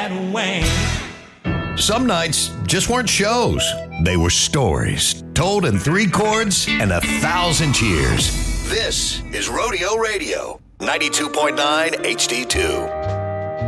that Wayne. Some nights just weren't shows. They were stories told in 3 chords and 1,000 cheers. This is Rodeo Radio, 92.9 HD2.